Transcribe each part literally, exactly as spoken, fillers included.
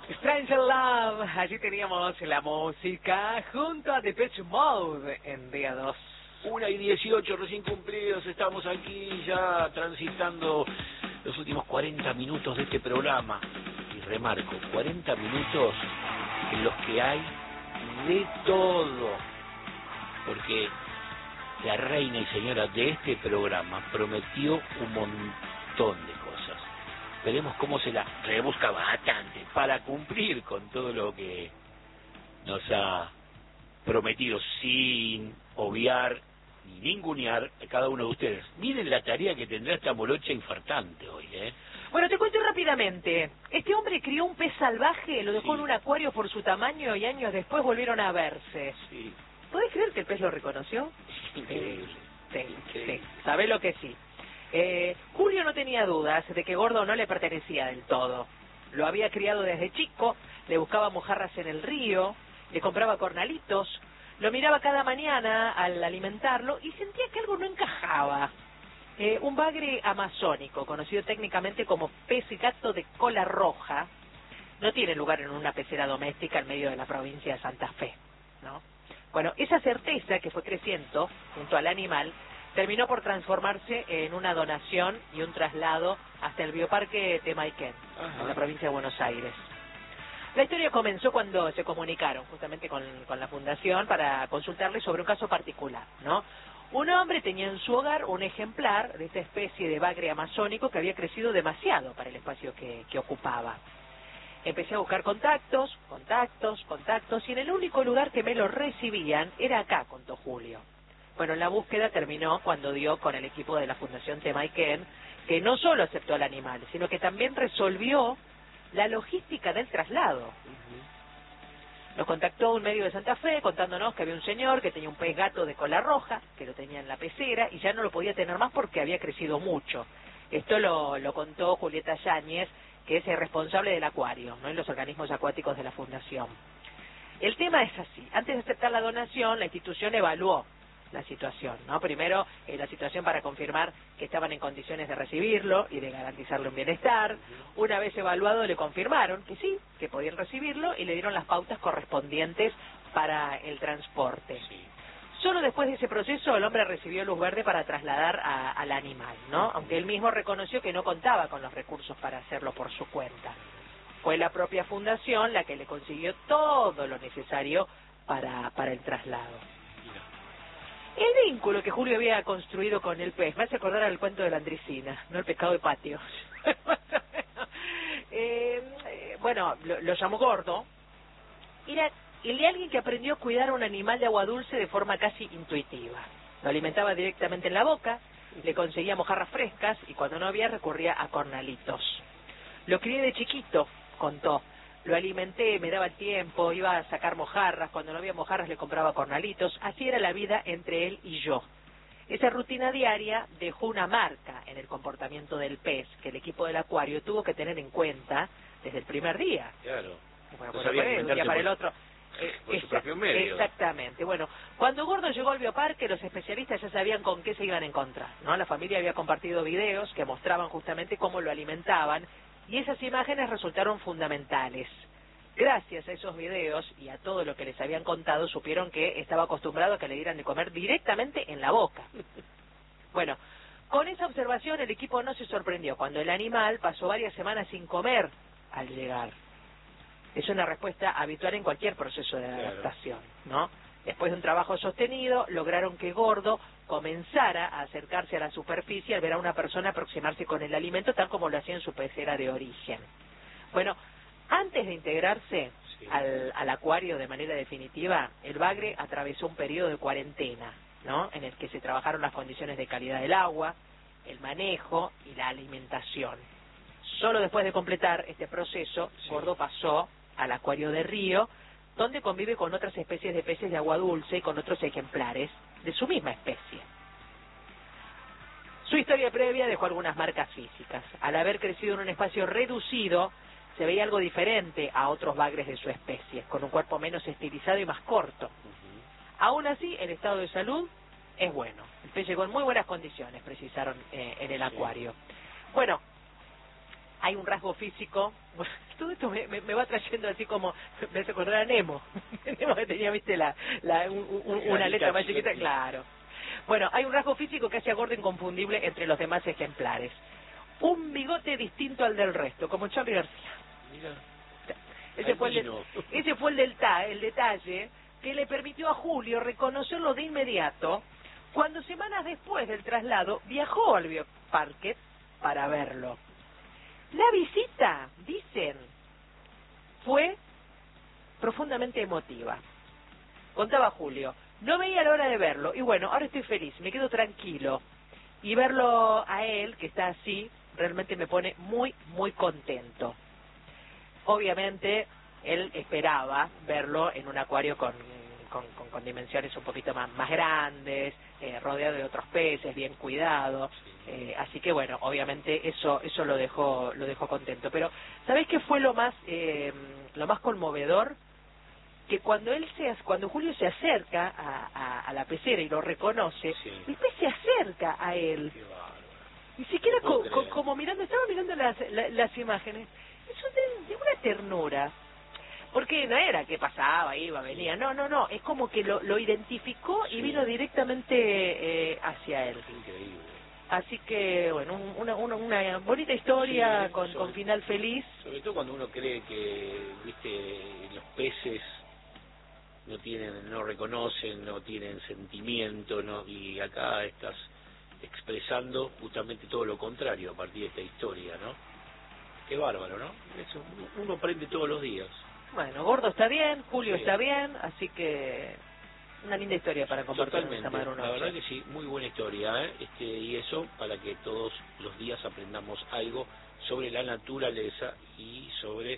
Strange Love, allí teníamos la música junto a Depeche Mode en día dos. Una y dieciocho recién cumplidos, estamos aquí ya transitando los últimos cuarenta minutos de este programa. Y remarco, cuarenta minutos en los que hay de todo. Porque la reina y señora de este programa prometió un montón de cosas. Veremos cómo se la rebusca bastante para cumplir con todo lo que nos ha prometido, sin obviar ni ningunear a cada uno de ustedes. Miren la tarea que tendrá esta morocha infartante hoy, ¿eh? Bueno, te cuento rápidamente. Este hombre crió un pez salvaje, lo dejó Sí. en un acuario por su tamaño y años después volvieron a verse. Sí, ¿Podés creer que el pez lo reconoció? increíble. Sí, Increíble. sí, sabe lo que sí. Eh, Julio no tenía dudas de que Gordo no le pertenecía del todo. Lo había criado desde chico, le buscaba mojarras en el río, le compraba cornalitos, lo miraba cada mañana al alimentarlo y sentía que algo no encajaba. Eh, un bagre amazónico, conocido técnicamente como pez gato de cola roja, no tiene lugar en una pecera doméstica en medio de la provincia de Santa Fe, ¿no? Bueno, esa certeza que fue creciendo junto al animal terminó por transformarse en una donación y un traslado hasta el bioparque Temaiken, Ajá. en la provincia de Buenos Aires. La historia comenzó cuando se comunicaron justamente con, con la fundación para consultarle sobre un caso particular, ¿no? Un hombre tenía en su hogar un ejemplar de esta especie de bagre amazónico que había crecido demasiado para el espacio que, que ocupaba. Empecé a buscar contactos, contactos, contactos, y en el único lugar que me lo recibían era acá, contó Julio. Bueno, la búsqueda terminó cuando dio con el equipo de la Fundación Temaiken, que no solo aceptó al animal, sino que también resolvió la logística del traslado. Nos contactó un medio de Santa Fe contándonos que había un señor que tenía un pez gato de cola roja, que lo tenía en la pecera y ya no lo podía tener más porque había crecido mucho. Esto lo, lo contó Julieta Yáñez, que es el responsable del acuario, ¿no?, en los organismos acuáticos de la Fundación. El tema es así. Antes de aceptar la donación, la institución evaluó la situación, ¿no? Primero, eh, la situación para confirmar que estaban en condiciones de recibirlo y de garantizarle un bienestar. Una vez evaluado, le confirmaron que sí, que podían recibirlo y le dieron las pautas correspondientes para el transporte. Sí. Solo después de ese proceso el hombre recibió luz verde para trasladar a, al animal, ¿no? Aunque él mismo reconoció que no contaba con los recursos para hacerlo por su cuenta. Fue la propia fundación la que le consiguió todo lo necesario para, para el traslado. El vínculo que Julio había construido con el pez me hace acordar al cuento de la Andricina, no el pescado de patio. eh, eh, bueno, lo, lo llamó Gordo. Era el de alguien que aprendió a cuidar a un animal de agua dulce de forma casi intuitiva. Lo alimentaba directamente en la boca, le conseguía mojarras frescas y cuando no había recurría a cornalitos. Lo crié de chiquito, contó. Lo alimenté, me daba el tiempo, iba a sacar mojarras, cuando no había mojarras le compraba cornalitos. Así era la vida entre él y yo. Esa rutina diaria dejó una marca en el comportamiento del pez que el equipo del acuario tuvo que tener en cuenta desde el primer día. Claro. Bueno, No bueno, sabía para él, un día alimentarse para por- el otro. Eh, por su exa- propio medio. Exactamente. Bueno, cuando Gordo llegó al bioparque, los especialistas ya sabían con qué se iban a encontrar, ¿no? La familia había compartido videos que mostraban justamente cómo lo alimentaban y esas imágenes resultaron fundamentales. Gracias a esos videos y a todo lo que les habían contado, supieron que estaba acostumbrado a que le dieran de comer directamente en la boca. Bueno, con esa observación el equipo no se sorprendió cuando el animal pasó varias semanas sin comer al llegar. Es una respuesta habitual en cualquier proceso de adaptación, ¿no? Después de un trabajo sostenido, lograron que Gordo comenzara a acercarse a la superficie al ver a una persona aproximarse con el alimento, tal como lo hacía en su pecera de origen. Bueno, antes de integrarse Sí. al, al acuario de manera definitiva, el bagre atravesó un periodo de cuarentena, ¿no?, en el que se trabajaron las condiciones de calidad del agua, el manejo y la alimentación. Solo después de completar este proceso, Sí. Gordo pasó al acuario de río, donde convive con otras especies de peces de agua dulce y con otros ejemplares de su misma especie. Su historia previa dejó algunas marcas físicas. Al haber crecido en un espacio reducido, se veía algo diferente a otros bagres de su especie, con un cuerpo menos estilizado y más corto. Aún así, el estado de salud es bueno. El pez llegó en muy buenas condiciones, precisaron eh, en el acuario. Bueno, hay un rasgo físico, bueno, todo esto me, me, me va trayendo así como, me hace acordar a Nemo, Nemo que tenía, viste, la, la, un, un, una letra más chiquita, claro. Bueno, hay un rasgo físico que hace a Gordo inconfundible entre los demás ejemplares. Un bigote distinto al del resto, como Charly García. Mira. Ese fue, el de, ese fue el, del ta, el detalle que le permitió a Julio reconocerlo de inmediato cuando semanas después del traslado viajó al Bioparque para verlo. La visita, dicen, fue profundamente emotiva. Contaba Julio, no veía la hora de verlo y bueno, ahora estoy feliz, me quedo tranquilo. Y verlo a él, que está así, realmente me pone muy, muy contento. Obviamente, él esperaba verlo en un acuario con, con, con, con dimensiones un poquito más, más grandes, eh, rodeado de otros peces, bien cuidado. Eh, así que bueno, obviamente eso eso lo dejó lo dejó contento. Pero ¿sabés qué fue lo más eh, lo más conmovedor? Que cuando él se cuando Julio se acerca a, a, a la pecera y lo reconoce, sí, el pez se acerca a él. Ni siquiera co, co, como mirando, estaba mirando las, la, las imágenes. Eso de, de una ternura. Porque no era que pasaba, iba, venía. No, no, no. Es como que lo, lo identificó y sí, vino directamente eh, hacia él. Increíble. Así que, bueno, un, una, una, una bonita historia, sí, con, sobre, con final feliz. Sobre todo cuando uno cree que, viste, los peces no tienen, no reconocen, no tienen sentimiento, no, y acá estás expresando justamente todo lo contrario a partir de esta historia, ¿no? Qué bárbaro, ¿no? Eso uno aprende todos los días. Bueno, Gordo está bien, Julio sí, está bien, así que una linda historia para compartir. Totalmente, la verdad que sí, muy buena historia, ¿eh? Este, y eso para que todos los días aprendamos algo sobre la naturaleza y sobre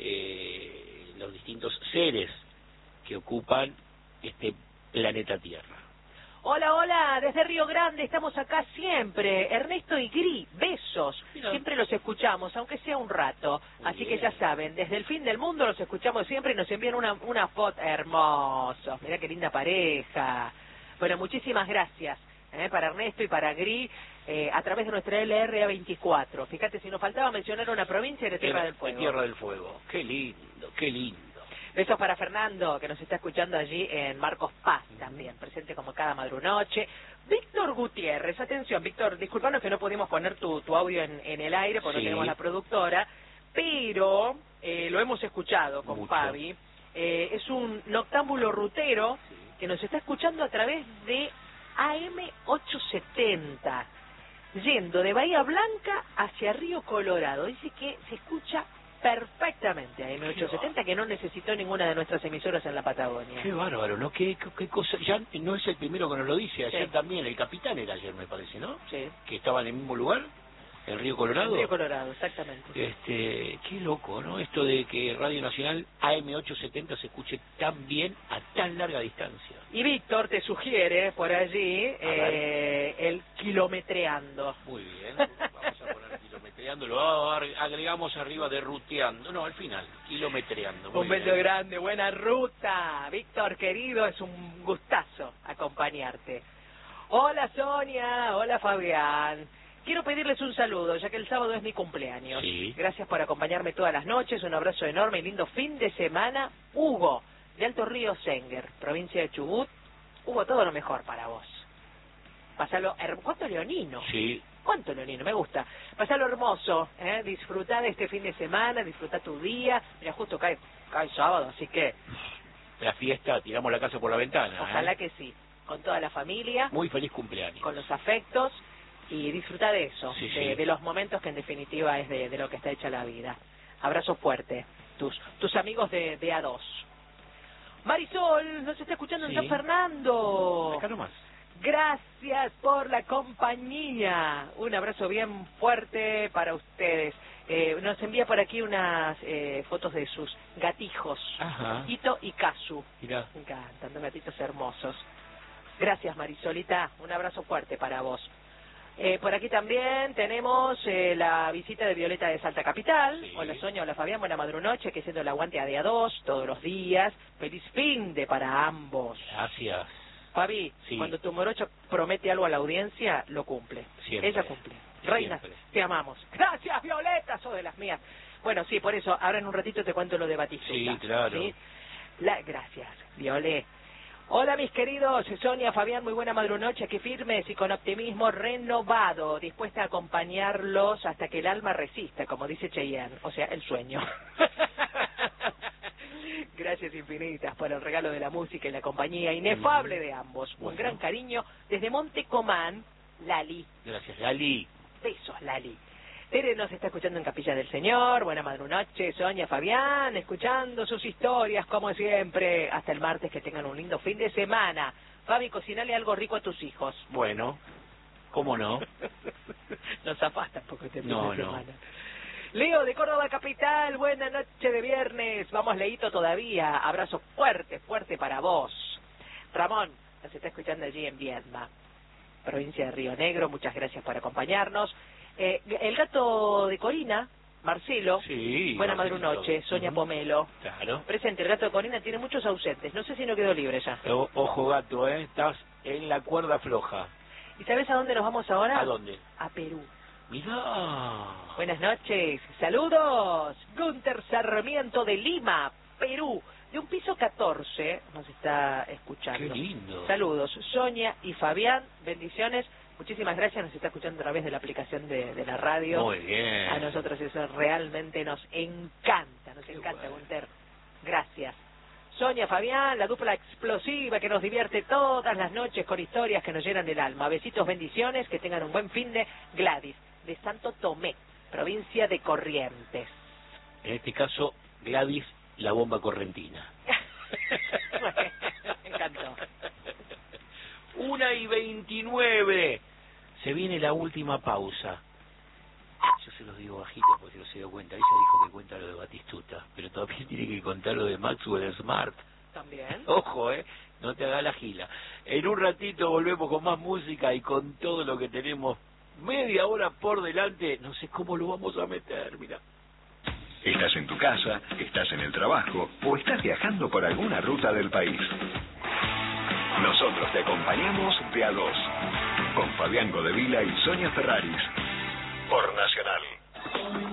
eh, los distintos seres que ocupan este planeta Tierra. Hola, hola, desde Río Grande, estamos acá siempre. Ernesto y Gri, besos. Mira. Siempre los escuchamos, aunque sea un rato. Muy Así bien. Que ya saben, desde el fin del mundo los escuchamos siempre y nos envían una, una foto hermosos. Mirá qué linda pareja. Bueno, muchísimas gracias eh, para Ernesto y para Gri eh, a través de nuestra L R A veinticuatro. Fíjate, si nos faltaba mencionar una provincia de Tierra del Fuego. De Tierra del Fuego. Qué lindo, qué lindo. Besos para Fernando, que nos está escuchando allí en Marcos Paz también, presente como cada madrunoche. Víctor Gutiérrez, atención, Víctor, disculpanos que no pudimos poner tu, tu audio en, en el aire porque sí, no tenemos la productora, pero eh, lo hemos escuchado con Mucho. Fabi. Eh, es un noctámbulo rutero sí, que nos está escuchando a través de A M ochocientos setenta, yendo de Bahía Blanca hacia Río Colorado. Dice que se escucha perfectamente a A M ochocientos setenta, que no necesitó ninguna de nuestras emisoras en la Patagonia. Qué bárbaro, ¿no? Qué, qué, qué cosa, ya no es el primero que nos lo dice, ayer sí, también, el capitán era ayer, me parece, ¿no? Sí. Que estaba en el mismo lugar, en Río Colorado. En Río Colorado, exactamente. Este, qué loco, ¿no? Esto de que Radio Nacional A M ochocientos setenta se escuche tan bien a tan larga distancia. Y Víctor te sugiere por allí eh, el kilometreando. Muy bien, vamos a poner kilometreando, lo agregamos arriba de ruteando, no, al final, kilometreando. Un beso grande, buena ruta. Víctor, querido, es un gustazo acompañarte. Hola Sonia, hola Fabián. Quiero pedirles un saludo, ya que el sábado es mi cumpleaños. Sí. Gracias por acompañarme todas las noches, un abrazo enorme y lindo fin de semana. Hugo, de Alto Río Senguer, provincia de Chubut. Hugo, todo lo mejor para vos. Pasalo hermoso. ¿Cuánto leonino? Sí. ¿Cuánto leonino? Me gusta. Pasalo hermoso, ¿eh? Disfrutá de este fin de semana, disfrutá tu día. Mira, justo cae, cae sábado, así que... La fiesta, tiramos la casa por la ventana. Ojalá ¿eh? que sí. Con toda la familia. Muy feliz cumpleaños. Con los afectos. Y disfrutar de eso, sí, de, sí. de los momentos que en definitiva es de, de lo que está hecha la vida. Abrazo fuerte, tus tus amigos de, de A dos. Marisol, nos está escuchando sí. en San Fernando. Acá nomás. Gracias por la compañía. Un abrazo bien fuerte para ustedes. Eh, nos envía por aquí unas eh, fotos de sus gatijos, Ajá. Ito y Casu. Mirá. Me encantan, dos gatitos hermosos. Gracias, Marisolita. Un abrazo fuerte para vos. Eh, por aquí también tenemos eh, la visita de Violeta de Salta Capital. Sí. Hola Sonia, hola Fabián, buena madrunoche, que siendo el aguante a día dos, todos los días. Feliz fin de para ambos. Gracias. Fabi, sí. cuando tu morocho promete algo a la audiencia, lo cumple. Siempre. Ella cumple. Reinas, Siempre. te amamos. Gracias, Violeta, sos de las mías. Bueno, sí, por eso, ahora en un ratito te cuento lo de Batistuta. Sí, claro. ¿Sí? La, gracias, Violé. Hola, mis queridos, Sonia, Fabián, muy buena madrunoche, aquí firmes y con optimismo renovado, dispuesta a acompañarlos hasta que el alma resista, como dice Cheyenne, o sea, el sueño. Gracias infinitas por el regalo de la música y la compañía inefable de ambos. Un Bueno. gran cariño desde Montecomán, Lali. Gracias, Lali. Besos, Lali. Tere nos está escuchando en Capilla del Señor. Buena madrunoche, Sonia, Fabián, escuchando sus historias como siempre. Hasta el martes, que tengan un lindo fin de semana. Fabi, cocinale algo rico a tus hijos. Bueno, ¿cómo no? No zafás tampoco este fin No, de no. semana. Leo de Córdoba Capital, buena noche de viernes. Vamos, Leito, todavía. Abrazo fuerte, fuerte para vos. Ramón nos está escuchando allí en Viedma, provincia de Río Negro. Muchas gracias por acompañarnos. Eh, el gato de Corina, Marcelo. Sí. Buena Marcelito. madrunoche, Sonia Ujú. Pomelo. Claro. Presente, el gato de Corina tiene muchos ausentes. No sé si no quedó libre ya. O- ojo, gato, ¿eh? Estás en la cuerda floja. ¿Y sabes a dónde nos vamos ahora? ¿A dónde? A Perú. Mirá. Buenas noches, saludos. Gunter Sarmiento de Lima, Perú, de un piso catorce, nos está escuchando. Qué lindo. Saludos, Sonia y Fabián, bendiciones. Muchísimas gracias, nos está escuchando a través de la aplicación de, de la radio. Muy bien. A nosotros eso realmente nos encanta, nos Qué encanta, bueno. Gunter. Gracias. Sonia, Fabián, la dupla explosiva que nos divierte todas las noches con historias que nos llenan el alma. Besitos, bendiciones, que tengan un buen fin de Gladys, de Santo Tomé, provincia de Corrientes. En este caso, Gladys, la bomba correntina. Me encantó. Una y veintinueve. Se viene la última pausa. Yo se los digo bajito porque no se dio cuenta. Ella dijo que cuenta lo de Batistuta, pero todavía tiene que contar lo de Maxwell Smart. También. Ojo, eh, no te hagas la gila. En un ratito volvemos con más música y con todo lo que tenemos. Media hora por delante. No sé cómo lo vamos a meter, mira. Estás en tu casa, estás en el trabajo o estás viajando por alguna ruta del país. Nosotros te acompañamos de a dos, con Fabián Godevila y Sonia Ferraris, por Nacional.